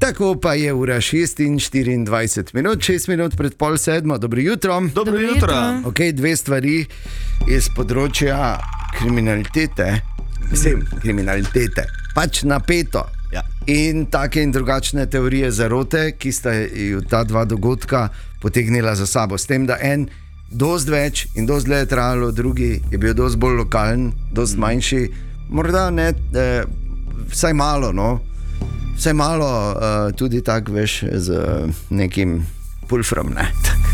Tako pa je ura 6:24, 6 minut pred pol sedmo. Dobro jutro. Dobro jutro. Okay, dve stvari iz področja kriminalitete. Kriminalitete. Pač napeto. Ja. In take in drugačne teorije zarote, ki sta ju ta dva dogodka potegnila za sabo. S tem, da en dosti več in dosti dlje je trajalo, drugi je bil dosti bolj lokalen, dosti manjši. Morda ne, vsaj malo, no. Vsaj malo, tudi tako, veš, z nekim pulfrom, ne.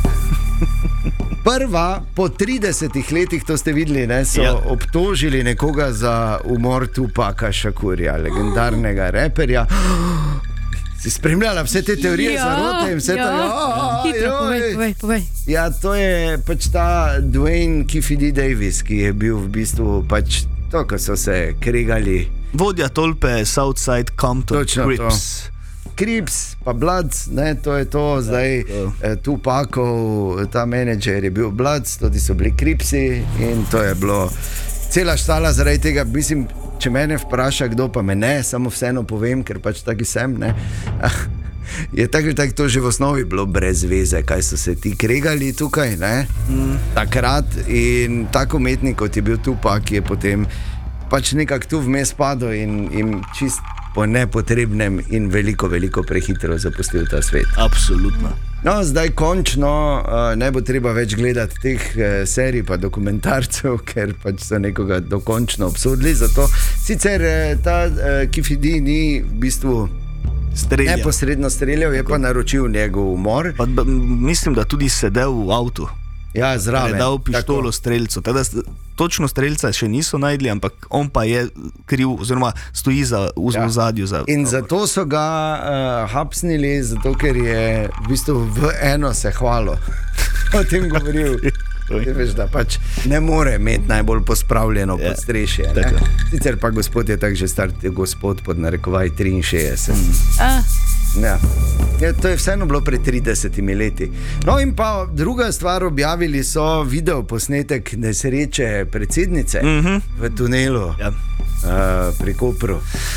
Prva, po 30 letih, to ste videli, ne, so obtožili nekoga za umor Tupaka Shakurja, legendarnega reperja. Si spremljala vse te teorije zarote in vse to? Hitro, povej. Ja, to je pač ta Dwayne Kiffedy Davis, ki je bil v bistvu pač to, ko so se kregali. Vodja tolpe Southside Compton Crips. Crips, pa Bloods, ne, to je to, zdaj Tupakov, ta menedžer je bil Bloods, tudi so bili Cripsi in to je bilo cela štala zaradi tega, mislim, če mene vpraša, kdo pa me ne, samo vseeno povem, ker pač taki sem, ne, je tako to že v osnovi bilo brez veze, kaj so se ti kregali tukaj, ne, takrat in tak umetnik, kot je bil Tupak, je potem pač nekako tu vmes padel in čist po nepotrebnem in veliko prehitro zapustil ta svet. Absolutno. No, zdaj končno ne bo treba več gledati teh serij pa dokumentarcev, ker pač so nekoga dokončno obsodili. Zato sicer ta Kiffedy ni v bistvu neposredno streljal, je pa naročil njegov umor. Pa, mislim, da tudi sedel v avtu. Ja, zraven. Je dal pištolo streljcu. Teda, točno streljca še niso najdli, ampak on pa je kriv, oziroma stoji v zadju. In zato so ga hapsnili, zato ker je v bistvu v eno se hvalil. O tem govoril. Veš, da pač ne more imeti najbolj pospravljeno podstrešje. Sicer pa gospod je tak že star, gospod pod narekovaj 63. Ja, to je vseeno bilo pred 30 leti. No in pa druga stvar, objavili so video posnetek nesreče predsednice v tunelu pri Kopru.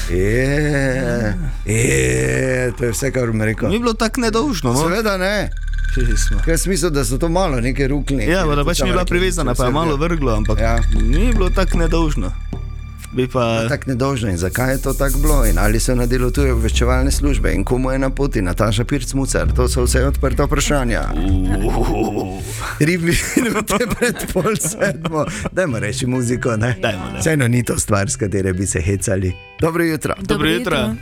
To je vse, kar bom rekel. Ni bilo tako nedolžno, no? Seveda ne. Kaj smisel, da so to malo neke rukli. Ja, da pač ni bila privezana, pa je malo vrglo, ampak ni bilo tako nedolžno. Tako nedolžno in zakaj je to tako bilo in ali so na delu tuje obveščevalne službe in komu je na poti Nataša Pirc-Mucar, to so vse odprta vprašanja. 3 minute pred pol sedmo. Dajmo reči muziko, ne? Dajmo. Vseeno ni to stvar, s katere bi se hecali. Dobro jutro. Dobro jutro.